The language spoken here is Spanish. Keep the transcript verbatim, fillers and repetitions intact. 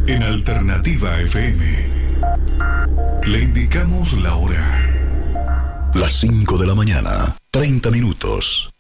En Alternativa F M le indicamos la hora. Las cinco de la mañana, treinta minutos.